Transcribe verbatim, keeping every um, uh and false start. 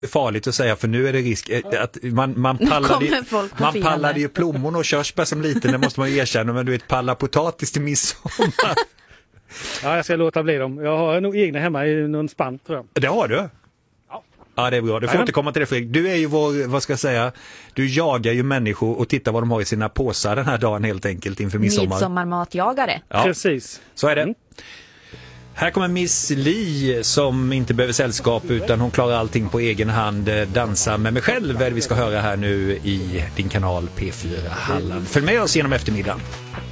farligt att säga, för nu är det risk att man, man pallade, man pallade ju plommon och körsbär som liten, det måste man ju erkänna, men du vet, palla potatis till midsommar. Ja, jag ska låta bli dem. Jag har nog egna hemma i någon spann, tror jag. Det har du? Ja. Ja, det är bra. Du får Nej, inte komma till det, Fredrik. Du är ju vår, vad ska jag säga, du jagar ju människor och tittar vad de har i sina påsar den här dagen helt enkelt inför midsommar. Midsommarmatjagare. Ja, precis. Så är det. Mm. Här kommer Miss Li som inte behöver sällskap utan hon klarar allting på egen hand. Dansa med mig själv är det vi ska höra här nu i din kanal P fyra Halland. Följ med oss genom eftermiddagen.